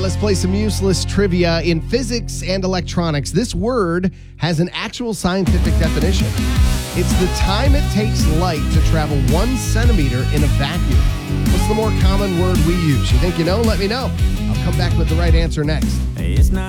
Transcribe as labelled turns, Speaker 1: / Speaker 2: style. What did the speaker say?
Speaker 1: let's play some useless trivia. In physics and electronics, this word has an actual scientific definition. It's the time it takes light to travel 1 centimeter in a vacuum. What's the more common word we use? You think you know? Let me know. I'll come back with the right answer next.
Speaker 2: It's not